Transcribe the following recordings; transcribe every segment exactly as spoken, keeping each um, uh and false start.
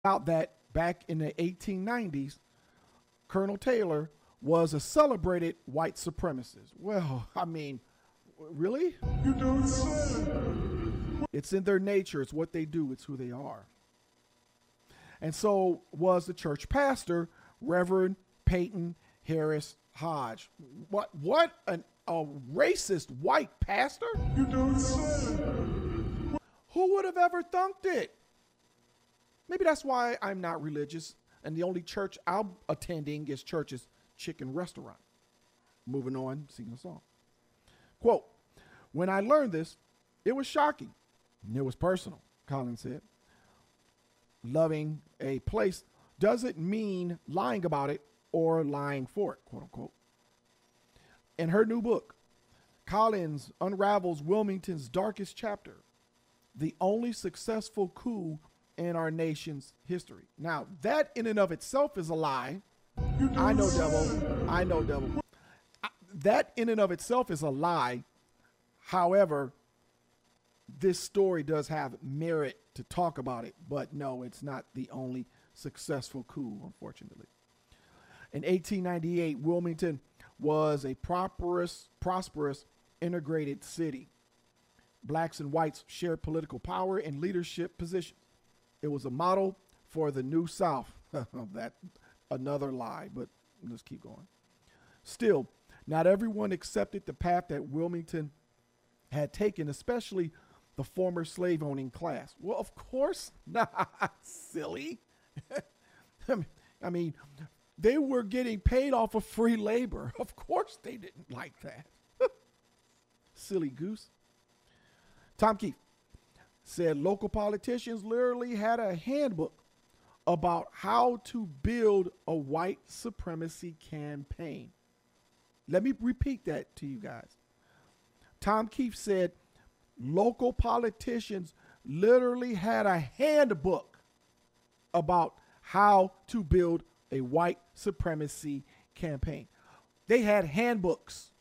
Out that back in the eighteen nineties, Colonel Taylor was a celebrated white supremacist. Well, I mean, really? You don't say. It's in their nature. It's what they do. It's who they are. And so was the church pastor, Reverend Peyton Harris Hodge. What? What? An, a racist white pastor? You don't say. Who would have ever thunked it? Maybe that's why I'm not religious, and the only church I'm attending is Church's Chicken Restaurant. Moving on, singing a song. Quote, when I learned this, it was shocking. It was personal, Collins said. Loving a place doesn't mean lying about it or lying for it, quote unquote. In her new book, Collins unravels Wilmington's darkest chapter, the only successful coup in our nation's history. Now, that in and of itself is a lie. I know, devil. I know, devil. That in and of itself is a lie. However, this story does have merit to talk about it, but no, it's not the only successful coup, unfortunately. In eighteen ninety-eight, Wilmington was a prosperous, prosperous, integrated city. Blacks and whites shared political power and leadership positions. It was a model for the New South. That another lie, but let's keep going. Still, not everyone accepted the path that Wilmington had taken, especially the former slave-owning class. Well, of course not, silly. I mean, they were getting paid off of free labor. Of course they didn't like that. Silly goose. Tom Keefe said local politicians literally had a handbook about how to build a white supremacy campaign. Let me repeat that to you guys. Tom Keefe said local politicians literally had a handbook about how to build a white supremacy campaign. They had handbooks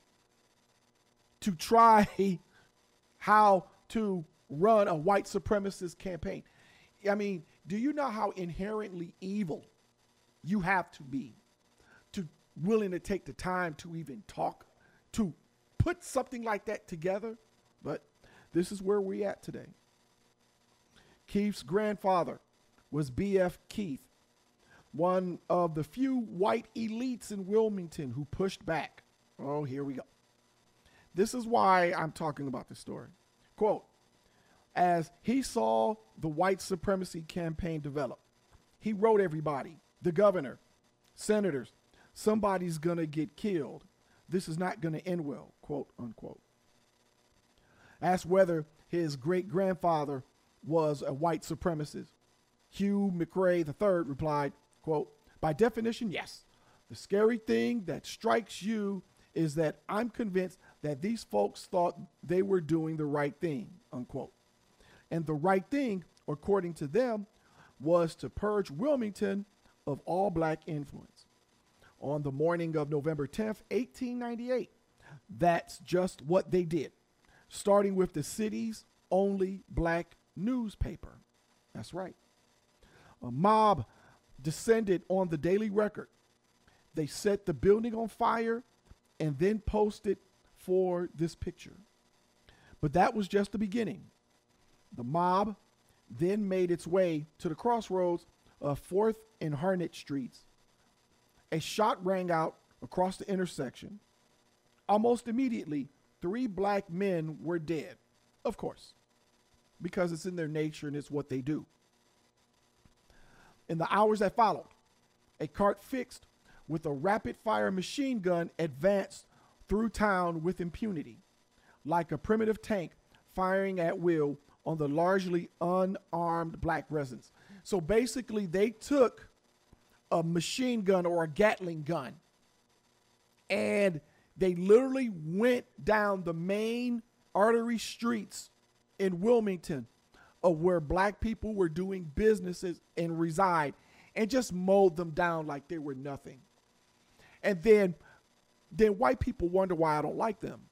to try how to run a white supremacist campaign. I mean, do you know how inherently evil you have to be to willing to take the time to even talk, to put something like that together? But this is where we're at today. Keefe's grandfather was B F Keith, one of the few white elites in Wilmington who pushed back. Oh, here we go. This is why I'm talking about this story. Quote, as he saw the white supremacy campaign develop, he wrote everybody, the governor, senators, somebody's going to get killed. This is not going to end well, quote unquote. Asked whether his great-grandfather was a white supremacist, Hugh McRae the third replied, quote, by definition, yes. The scary thing that strikes you is that I'm convinced that these folks thought they were doing the right thing, unquote. And the right thing, according to them, was to purge Wilmington of all black influence. On the morning of November tenth, eighteen ninety-eight, that's just what they did, starting with the city's only black newspaper. That's right. A mob descended on the Daily Record. They set the building on fire and then posted for this picture. But that was just the beginning. The mob then made its way to the crossroads of fourth and Harnett Streets. A shot rang out across the intersection. Almost immediately, three black men were dead. Of course, because it's in their nature and it's what they do. In the hours that followed, a cart fixed with a rapid-fire machine gun advanced through town with impunity, like a primitive tank firing at will on the largely unarmed black residents. So basically, they took a machine gun or a Gatling gun, and they literally went down the main artery streets in Wilmington of where black people were doing businesses and reside, and just mowed them down like they were nothing. And then, then white people wonder why I don't like them.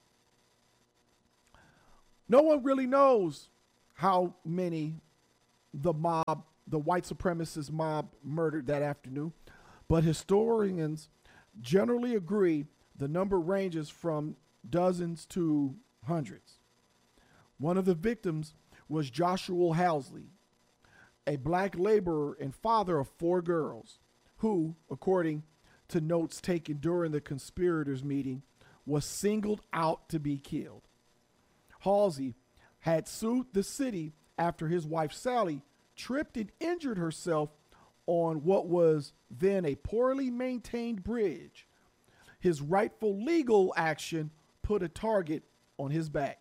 No one really knows how many the mob, the white supremacist mob murdered that afternoon, but historians generally agree the number ranges from dozens to hundreds. One of the victims was Joshua Housley, a black laborer and father of four girls, who, according to notes taken during the conspirators' meeting, was singled out to be killed. Halsey had sued the city after his wife Sally tripped and injured herself on what was then a poorly maintained bridge. His rightful legal action put a target on his back.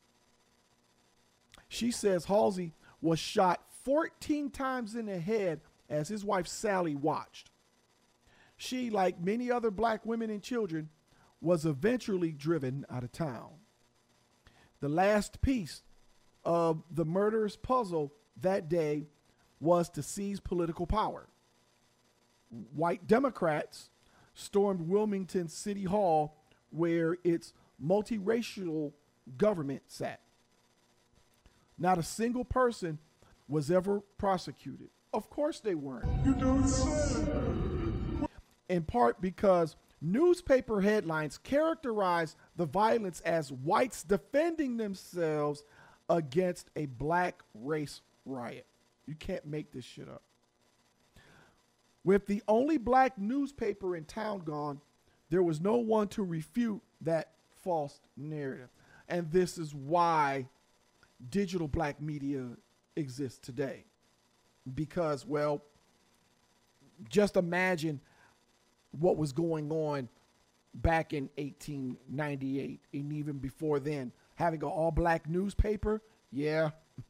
She says Halsey was shot fourteen times in the head as his wife Sally watched. She, like many other black women and children, was eventually driven out of town. The last piece of the murderous puzzle that day was to seize political power. White Democrats stormed Wilmington City Hall, where its multiracial government sat. Not a single person was ever prosecuted. Of course they weren't. You don't say. In part because newspaper headlines characterized the violence as whites defending themselves against a black race riot. You can't make this shit up. With the only black newspaper in town gone, there was no one to refute that false narrative. And this is why digital black media exists today. Because, well, just imagine what was going on back in eighteen ninety-eight and even before then. Having an all-black newspaper, yeah,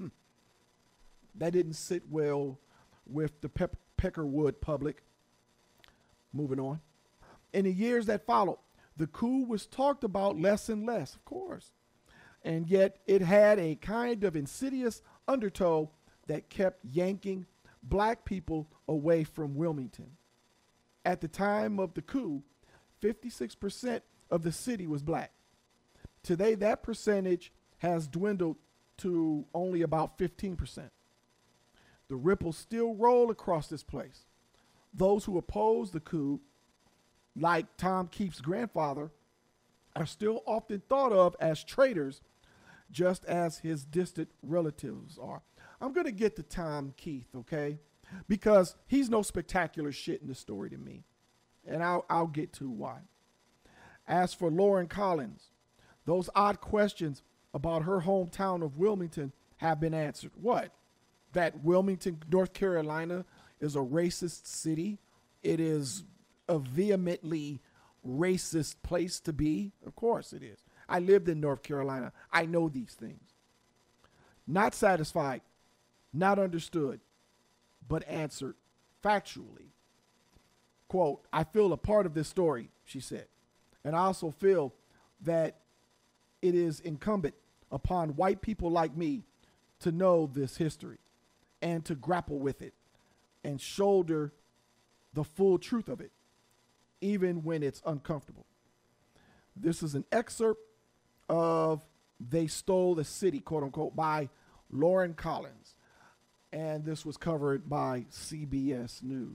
that didn't sit well with the Pe- Peckerwood public. Moving on. In the years that followed, the coup was talked about less and less, of course. And yet it had a kind of insidious undertow that kept yanking black people away from Wilmington. At the time of the coup, fifty-six percent of the city was black. Today, that percentage has dwindled to only about fifteen percent. The ripples still roll across this place. Those who oppose the coup, like Tom Keefe's grandfather, are still often thought of as traitors, just as his distant relatives are. I'm going to get to Tom Keefe, okay? Because he's no spectacular shit in the story to me. And I'll, I'll get to why. As for Lauren Collins, those odd questions about her hometown of Wilmington have been answered. What? That Wilmington, North Carolina is a racist city? It is a vehemently racist place to be? Of course it is. I lived in North Carolina. I know these things. Not satisfied, not understood, but answered factually. Quote, I feel a part of this story, she said. And I also feel that it is incumbent upon white people like me to know this history and to grapple with it and shoulder the full truth of it, even when it's uncomfortable. This is an excerpt of They Stole the City, quote unquote, by Lauren Collins. And this was covered by C B S News.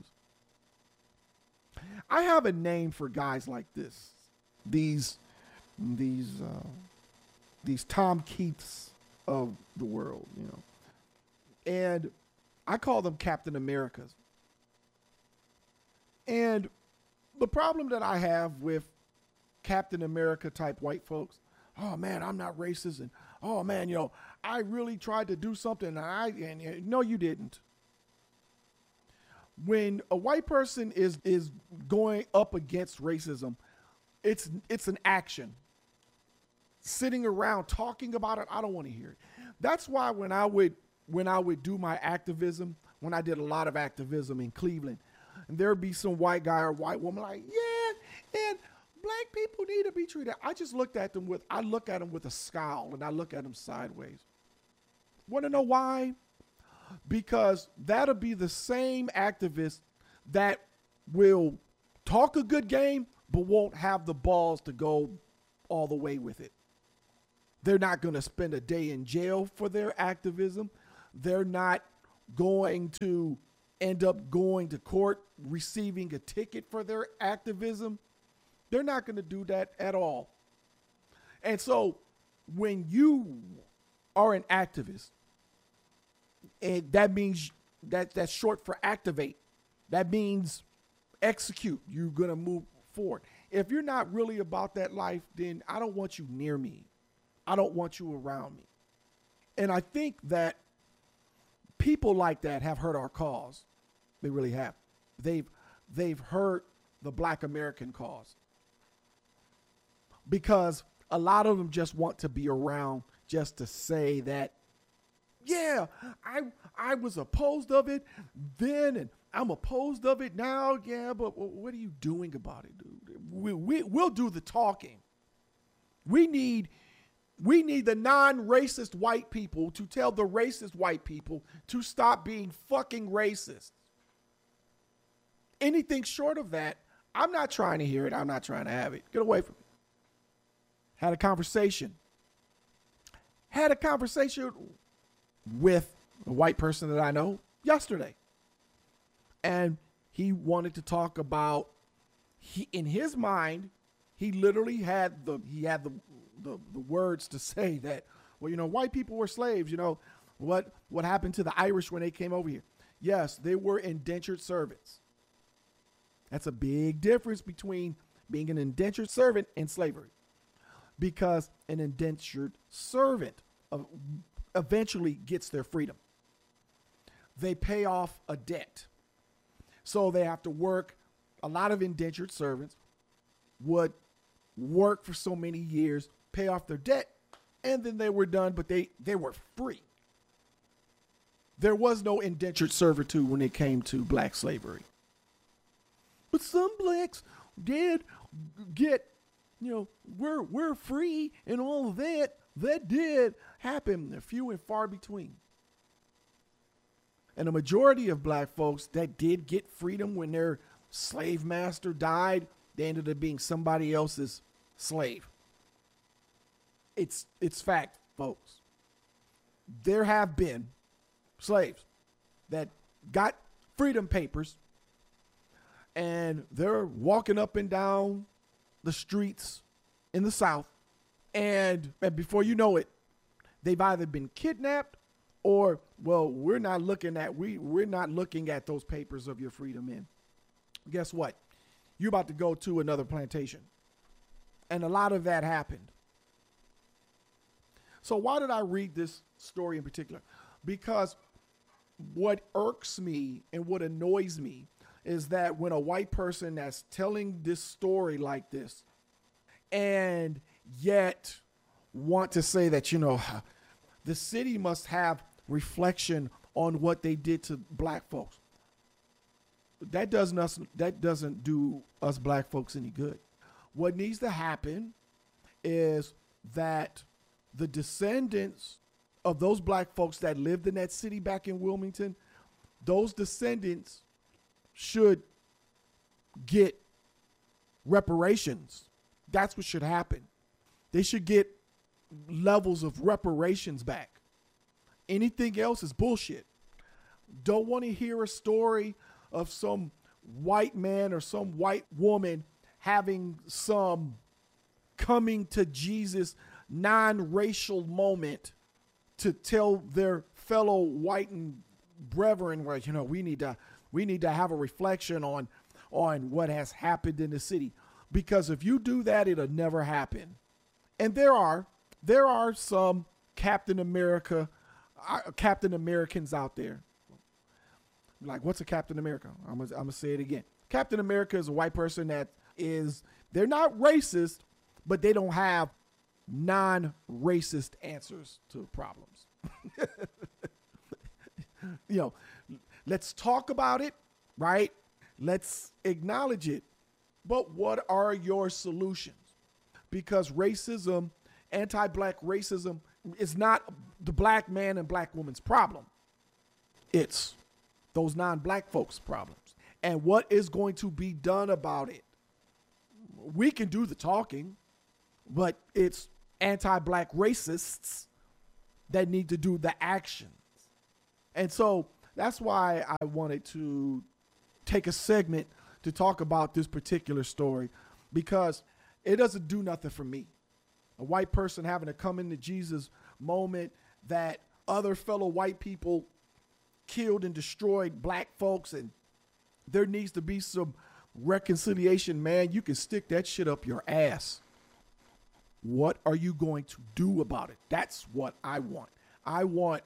I have a name for guys like this. These, these, uh, these Tom Keiths of the world, you know. And I call them Captain Americas. And the problem that I have with Captain America type white folks, oh man, I'm not racist, and oh man, you know, I really tried to do something, and I, and, and no, you didn't. When a white person is is going up against racism, it's it's an action. Sitting around talking about it, I don't want to hear it. That's why when I would when I would do my activism, when I did a lot of activism in Cleveland, and there'd be some white guy or white woman like, yeah, and black people need to be treated. I just looked at them with, I look at them with a scowl, and I look at them sideways. Want to know why? Because that'll be the same activist that will talk a good game, but won't have the balls to go all the way with it. They're not going to spend a day in jail for their activism. They're not going to end up going to court, receiving a ticket for their activism. They're not going to do that at all. And so when you are an activist, and that means that that's short for activate. That means execute. You're going to move forward. If you're not really about that life, then I don't want you near me. I don't want you around me. And I think that people like that have hurt our cause. They really have. They've they've hurt the Black American cause. Because a lot of them just want to be around just to say that, yeah, I I was opposed of it then and I'm opposed of it now. Yeah, but what are you doing about it, dude? We, we, we'll do the talking. We need we need the non-racist white people to tell the racist white people to stop being fucking racist. Anything short of that, I'm not trying to hear it. I'm not trying to have it. Get away from me. Had a conversation. Had a conversation with a white person that I know yesterday. And he wanted to talk about, he in his mind, he literally had the he had the, the the words to say that, well, you know, white people were slaves. You know, what what happened to the Irish when they came over here? Yes, they were indentured servants. That's a big difference between being an indentured servant and slavery. Because an indentured servant eventually gets their freedom. They pay off a debt. So they have to work. A lot of indentured servants would work for so many years, pay off their debt, and then they were done, but they, they were free. There was no indentured servitude when it came to black slavery. But some blacks did get, you know, we're we're free and all of that. That did happen, a few and far between. And a majority of black folks that did get freedom when their slave master died, they ended up being somebody else's slave. It's it's fact, folks. There have been slaves that got freedom papers and they're walking up and down the streets in the South, and, and before you know it, they've either been kidnapped or, well, we're not looking at we we're not looking at those papers of your freedom in. Guess what? You're about to go to another plantation, and a lot of that happened. So why did I read this story in particular? Because what irks me and what annoys me is that when a white person that's telling this story like this and yet want to say that, you know, the city must have reflection on what they did to black folks. That doesn't us, that doesn't do us black folks any good. What needs to happen is that the descendants of those black folks that lived in that city back in Wilmington, those descendants should get reparations. That's what should happen. They should get levels of reparations back. Anything else is bullshit. Don't want to hear a story of some white man or some white woman having some coming to Jesus non-racial moment to tell their fellow white and brethren, well, you know, we need to we need to have a reflection on on what has happened in the city. Because if you do that, it'll never happen. And there are there are some Captain America uh, Captain Americans out there. Like, what's a Captain America? I'm gonna, I'm gonna say it again. Captain America is a white person that is, they're not racist, but they don't have non-racist answers to problems. You know, let's talk about it, right? Let's acknowledge it. But what are your solutions? Because racism, anti-black racism, is not the black man and black woman's problem. It's those non-black folks' problems. And what is going to be done about it? We can do the talking, but it's anti-black racists that need to do the actions. And so that's why I wanted to take a segment to talk about this particular story, because it doesn't do nothing for me. A white person having to come into Jesus moment that other fellow white people killed and destroyed black folks, and there needs to be some reconciliation, man. You can stick that shit up your ass. What are you going to do about it? That's what I want. I want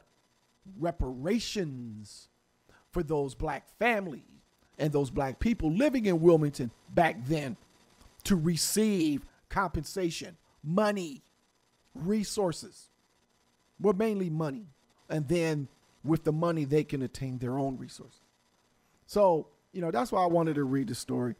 reparations for those black families and those black people living in Wilmington back then to receive compensation, money, resources. Well, mainly money. And then with the money, they can attain their own resources. So, you know, that's why I wanted to read the story.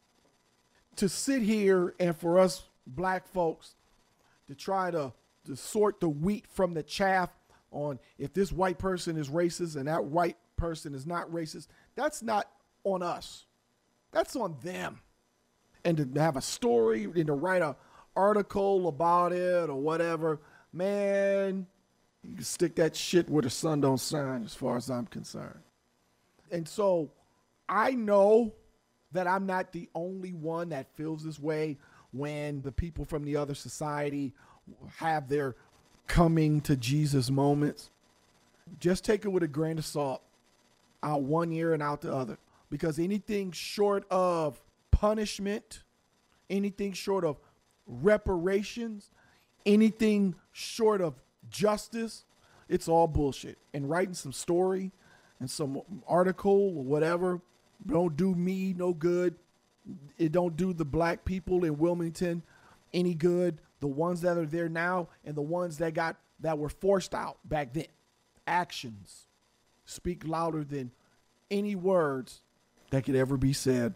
To sit here and for us black folks to try to, to sort the wheat from the chaff on if this white person is racist and that white person is not racist, that's not on us. That's on them. And to have a story and to write an article about it or whatever, man, you can stick that shit where the sun don't shine as far as I'm concerned. And so I know that I'm not the only one that feels this way when the people from the other society have their coming to Jesus moments. Just take it with a grain of salt, out one ear and out the other, because anything short of punishment, anything short of reparations, anything short of justice, it's all bullshit. And writing some story and some article or whatever don't do me no good. It don't do the black people in Wilmington any good. The ones that are there now and the ones that got that were forced out back then. Actions speak louder than any words that could ever be said.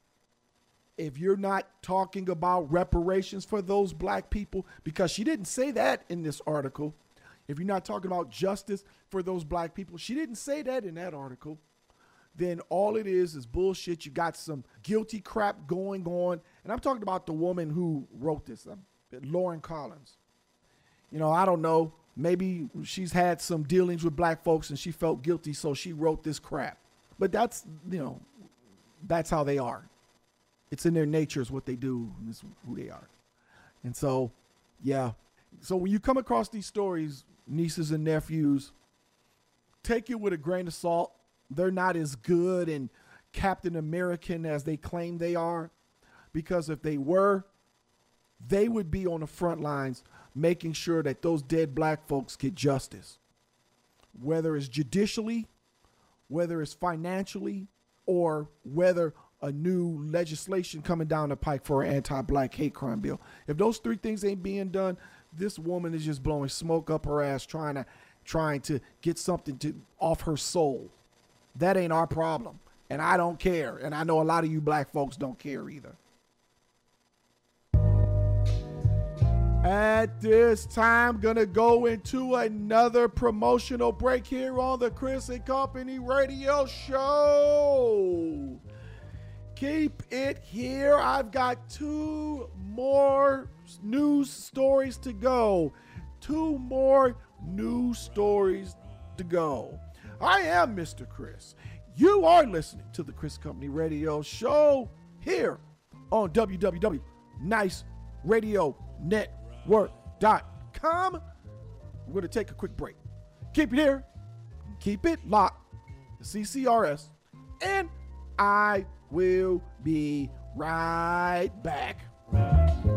If you're not talking about reparations for those black people, because she didn't say that in this article. If you're not talking about justice for those black people, she didn't say that in that article, then all it is is bullshit. You got some guilty crap going on. And I'm talking about the woman who wrote this, um, Lauren Collins. You know, I don't know. Maybe she's had some dealings with black folks and she felt guilty, so she wrote this crap. But that's, you know, that's how they are. It's in their nature is what they do. And it's who they are. And so, yeah. So when you come across these stories, nieces and nephews, take it with a grain of salt. They're not as good and Captain American as they claim they are, because if they were, they would be on the front lines making sure that those dead black folks get justice, whether it's judicially, whether it's financially, or whether a new legislation coming down the pike for an anti-black hate crime bill. If those three things ain't being done, this woman is just blowing smoke up her ass, trying to trying to get something to off her soul. That ain't our problem. And I don't care. And I know a lot of you black folks don't care either. At this time, gonna go into another promotional break here on the Chris and Company Radio Show. Keep it here. I've got two more news stories to go. Two more news stories to go. I am Mister Chris. You are listening to the Chris Company Radio Show here on w w w dot nice radio network dot com. We're going to take a quick break. Keep it here. Keep it locked. The C C R S. And I will be right back.